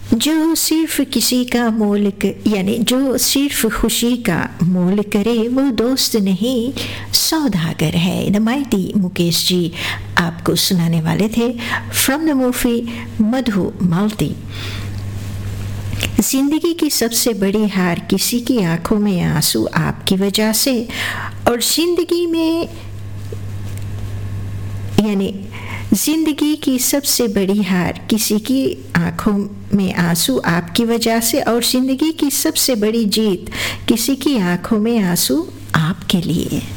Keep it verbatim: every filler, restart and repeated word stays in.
जो सिर्फ किसी का मोल यानी जो सिर्फ खुशी का मोल करे वो दोस्त नहीं सौदागर है। नमाइती मुकेश जी आपको सुनाने वाले थे फ्रॉम द मूवी मधुमालती। जिंदगी की सबसे बड़ी हार किसी की आंखों में आंसू आपकी वजह से, और जिंदगी में यानी जिंदगी की सबसे बड़ी हार किसी की आंखों में आंसू आपकी वजह से, और जिंदगी की सबसे बड़ी जीत किसी की आंखों में आंसू आपके लिए।